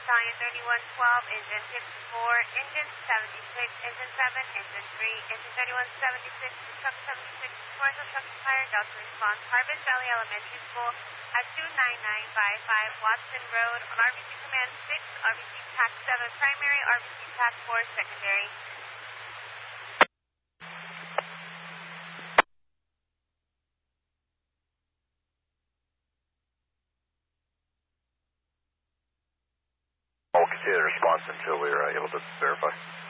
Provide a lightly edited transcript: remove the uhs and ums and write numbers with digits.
Battalion 3112, Engine 54, Engine 76, Engine 7, Engine 3, Engine 3176, Truck 76, Commercial Truck Supplier, Delta Response, Harvest Valley Elementary School at 29955 Watson Road on RBC Command 6, RBC TAC 7 Primary, RBC TAC 4 Secondary. I'll continue the response until we're able to verify.